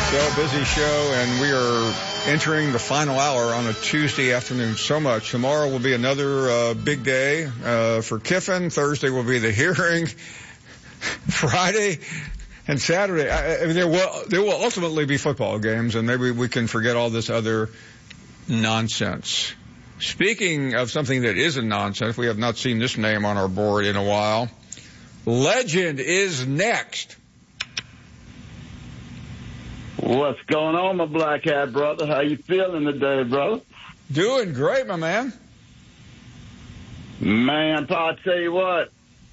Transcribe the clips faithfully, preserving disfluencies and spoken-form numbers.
So busy show, and we are entering the final hour on a Tuesday afternoon. So much. Tomorrow will be another uh, big day uh, for Kiffin. Thursday will be the hearing. Friday and Saturday, I, I mean, there will there will ultimately be football games, and maybe we can forget all this other nonsense. Speaking of something that isn't nonsense, we have not seen this name on our board in a while. Legend is next. What's going on, my black hat brother? How you feeling today, brother? Doing great, my man. Man, Paul, I tell you what,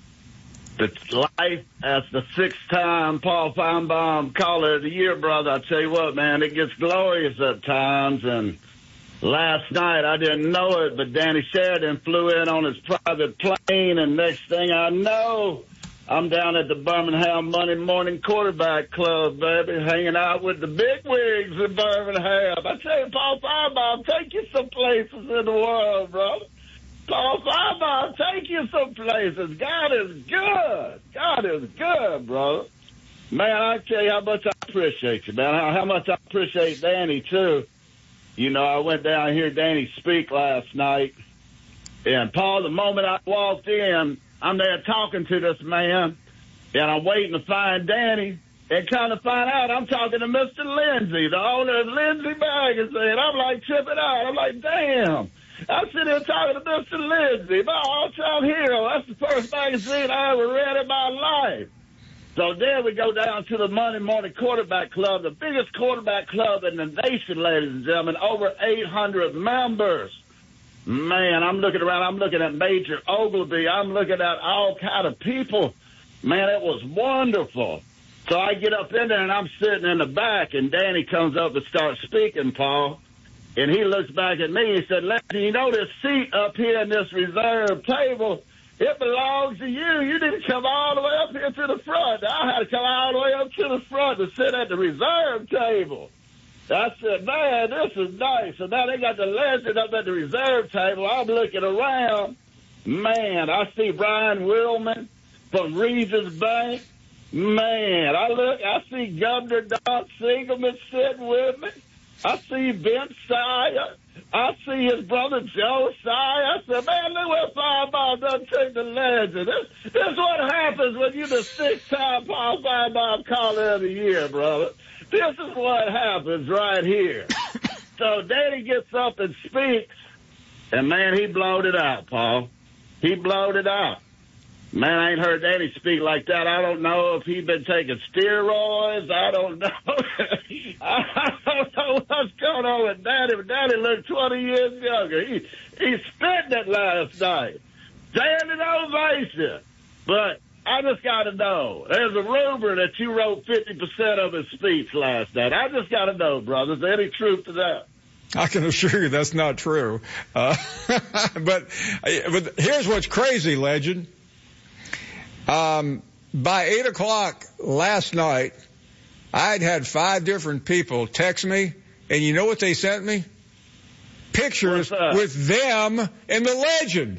the life as the six-time Paul Feinbaum Caller of the Year, brother, I tell you what, man, it gets glorious at times. And last night, I didn't know it, but Danny Sheridan flew in on his private plane, and next thing I know, I'm down at the Birmingham Monday Morning Quarterback Club, baby, hanging out with the big wigs in Birmingham. I tell you, Paul Feinbaum, take you some places in the world, brother. Paul Feinbaum, take you some places. God is good. God is good, brother. Man, I tell you how much I appreciate you, man, how, how much I appreciate Danny, too. You know, I went down here, Danny speak last night, and Paul, the moment I walked in, I'm there talking to this man, and I'm waiting to find Danny, and kind of find out I'm talking to Mister Lindsay, the owner of Lindsay Magazine. I'm like tripping out. I'm like, damn. I'm sitting here talking to Mister Lindsay, my all-time hero. That's the first magazine I ever read in my life. So then we go down to the Monday Morning Quarterback Club, the biggest quarterback club in the nation, ladies and gentlemen, over eight hundred members. Man, I'm looking around. I'm looking at Major Ogilvy. I'm looking at all kind of people. Man, it was wonderful. So I get up in there, and I'm sitting in the back, and Danny comes up and starts speaking, Paul. And he looks back at me. He said, Lefty, you know this seat up here in this reserve table, it belongs to you. You didn't come all the way up here to the front. I had to come all the way up to the front to sit at the reserve table. I said, man, this is nice. So now they got the legend up at the reserve table. I'm looking around. Man, I see Brian Willman from Regions Bank. Man, I look, I see Governor Don Singleman sitting with me. I see Vince Sire. I see his brother Joe Sire. I said, man, look where Feinbaum done take the legend. This, this is what happens when you're the six-time Paul Feinbaum Caller of the Year, brother. This is what happens right here. So Danny gets up and speaks, and, man, he blowed it out, Paul. He blowed it out. Man, I ain't heard Danny speak like that. I don't know if he's been taking steroids. I don't know. I don't know what's going on with Danny, but Danny looked twenty years younger. He, he spitting it last night. Standing ovation. But I just got to know. There's a rumor that you wrote fifty percent of his speech last night. I just got to know, brother. Is there any truth to that? I can assure you that's not true. Uh, but, but here's what's crazy, Legend. Um, by eight o'clock last night, I'd had five different people text me, and you know what they sent me? Pictures with them and the legend.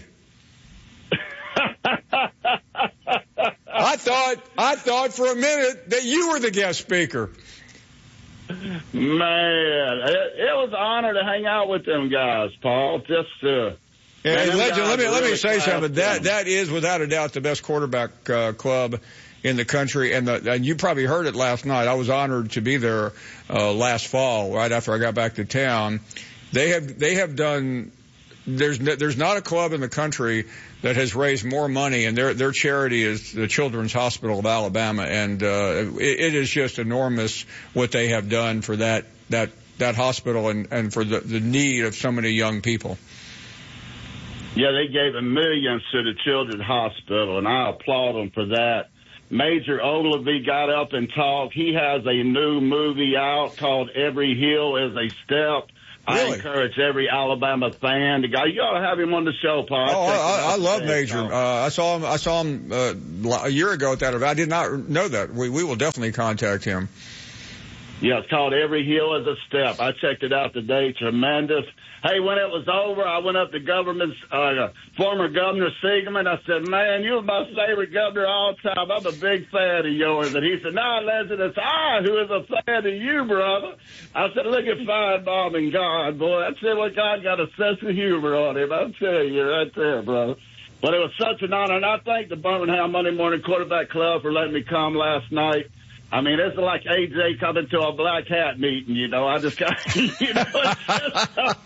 I thought, I thought for a minute that you were the guest speaker. Man, it, it was an honor to hang out with them guys, Paul. Just uh, yeah, and Legend, let me let really me say something. That that is without a doubt the best quarterback uh, club in the country, and the, and you probably heard it last night. I was honored to be there uh, last fall, right after I got back to town. They have they have done. There's there's not a club in the country that has raised more money, and their their charity is the Children's Hospital of Alabama, and uh, it, it is just enormous what they have done for that that that hospital and and for the the need of so many young people. Yeah, they gave a millions to the Children's Hospital, and I applaud them for that. Major Ogilvy got up and talked. He has a new movie out called Every Hill is a Step. Really? I encourage every Alabama fan to go. You ought to have him on the show, Paul. Oh, I, I, I love Major. Uh, I saw him. I saw him uh, a year ago at that event. I did not know that. We we will definitely contact him. Yeah, it's called Every Hill is a Step. I checked it out today. Tremendous. Hey, when it was over, I went up to government's uh, former Governor Siegelman. I said, man, you're my favorite governor of all time. I'm a big fan of yours. And he said, no, Leslie, it's I who is a fan of you, brother. I said, look at Finebaum and God, boy. I said, well, God got a sense of humor on him. I'll tell you right there, brother. But it was such an honor, and I thank the Birmingham Monday Morning Quarterback Club for letting me come last night. I mean, it's like A J coming to a black hat meeting, you know. I just got, you know. It's just,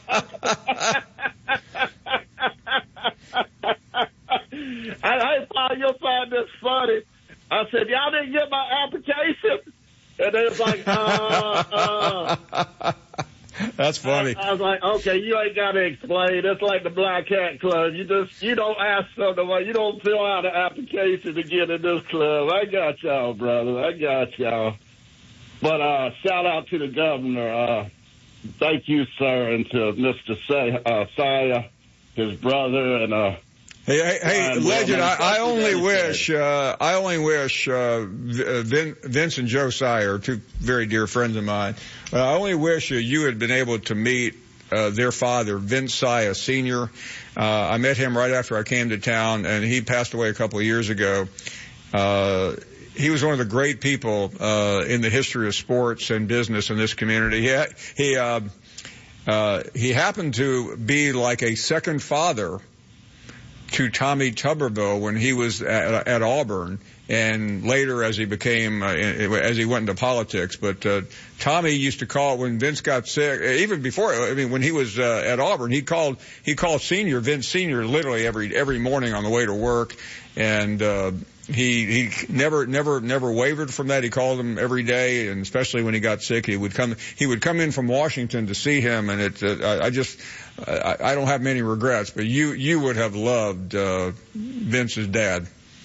I, I thought you'll find this funny. I said, y'all didn't get my application? And they was like, uh, uh. That's funny. I, I was like, okay, you ain't got to explain. It's like the Black Hat Club. You just, you don't ask someone, you don't fill out an application to get in this club. I got y'all, brother. I got y'all. But, uh, shout out to the governor. Uh, thank you, sir, and to Mister Say, uh, Saya, his brother, and, uh, Hey, hey, hey Legend, I, I only wish, uh, I only wish, uh, Vin, Vince and Joe Saya are two very dear friends of mine. Uh, I only wish uh, you had been able to meet, uh, their father, Vince Saya Senior Uh, I met him right after I came to town, and he passed away a couple of years ago. Uh, he was one of the great people, uh, in the history of sports and business in this community. He, he, uh, uh, he happened to be like a second father to Tommy Tuberville when he was at, at Auburn, and later as he became, uh, as he went into politics. But uh, Tommy used to call when Vince got sick, even before, I mean, when he was uh, at Auburn, he called, he called Senior, Vince Senior, literally every every morning on the way to work, and uh, he he never never never wavered from that. He called him every day, and especially when he got sick, he would come he would come in from Washington to see him, and it uh, I, I just. I, I don't have many regrets, but you, you would have loved, uh, Vince's dad.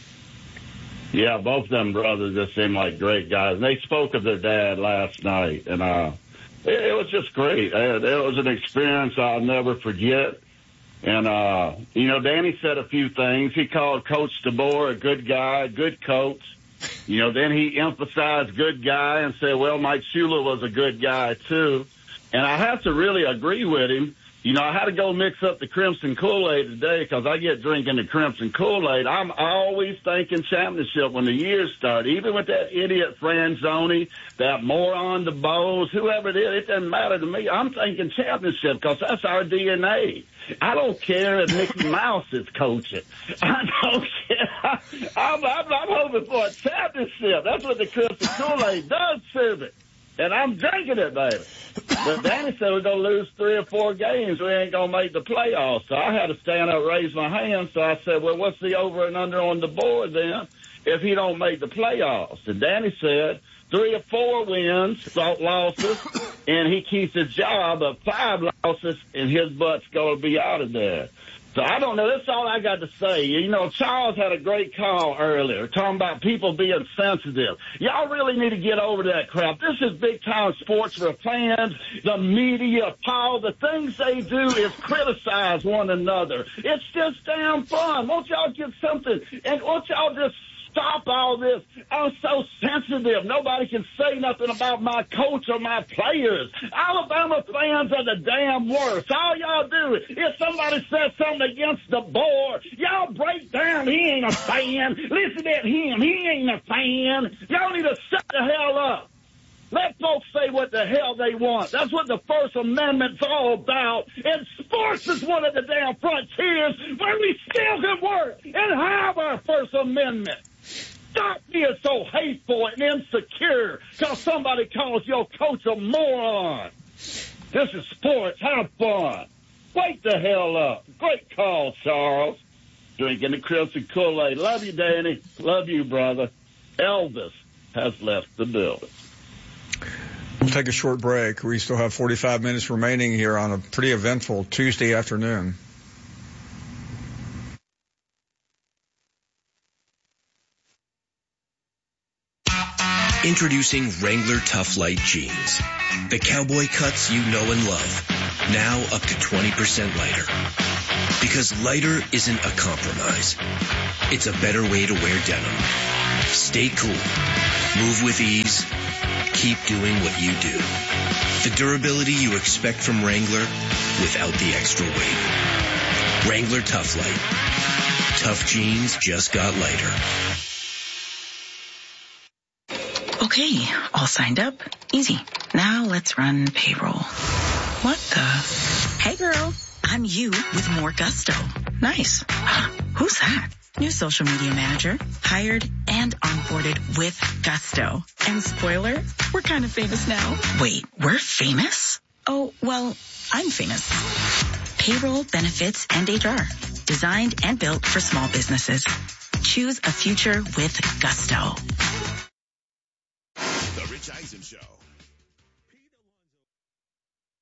Yeah, both of them brothers just seem like great guys. And they spoke of their dad last night, and, uh, it, it was just great. It, it was an experience I'll never forget. And, uh, you know, Danny said a few things. He called Coach DeBoer a good guy, a good coach. You know, then he emphasized good guy and said, well, Mike Shula was a good guy too. And I have to really agree with him. You know, I had to go mix up the Crimson Kool-Aid today because I get drinking the Crimson Kool-Aid. I'm always thinking championship when the years start, even with that idiot Franzoni, that moron, the Bowles, whoever it is, it doesn't matter to me. I'm thinking championship because that's our D N A. I don't care if Mickey Mouse is coaching. I don't care. I'm, I'm, I'm hoping for a championship. That's what the Crimson Kool-Aid does to me. And I'm drinking it, baby. But Danny said we're going to lose three or four games. We ain't going to make the playoffs. So I had to stand up, raise my hand. So I said, well, what's the over and under on the board then if he don't make the playoffs? And Danny said three or four wins, losses, and he keeps his job. But five losses, and his butt's going to be out of there. So I don't know. That's all I got to say. You know, Charles had a great call earlier talking about people being sensitive. Y'all really need to get over that crap. This is big-time sports for fans, the media, Paul. The things they do is criticize one another. It's just damn fun. Won't y'all get something? And won't y'all just stop all this? I'm so sensitive. Nobody can say nothing about my coach or my players. Alabama fans are the damn worst. All y'all do is if somebody says something against the board, y'all break down. He ain't a fan. Listen at him. He ain't a fan. Y'all need to shut the hell up. Let folks say what the hell they want. That's what the First Amendment's all about. And sports is one of the damn frontiers where we still can work and have our First Amendment. Stop being so hateful and insecure because somebody calls your coach a moron. This is sports. Have fun. Wake the hell up. Great call, Charles. Drinking the Crimson Kool-Aid. Love you, Danny. Love you, brother. Elvis has left the building. We'll take a short break. We still have forty-five minutes remaining here on a pretty eventful Tuesday afternoon. Introducing Wrangler Tough Light Jeans. The cowboy cuts you know and love. Now up to twenty percent lighter. Because lighter isn't a compromise. It's a better way to wear denim. Stay cool. Move with ease. keep doing what you do. The durability you expect from Wrangler without the extra weight. Wrangler Tough Light. Tough jeans just got lighter. Okay, all signed up. Easy. Now let's run payroll. What the? Hey girl, I'm you with more gusto. Nice. Who's that? New social media manager, hired and onboarded with gusto. And spoiler, we're kind of famous now. Wait, we're famous? Oh, well, I'm famous. Payroll, benefits, and H R. Designed and built for small businesses. Choose a future with gusto. The Rich Eisen Show.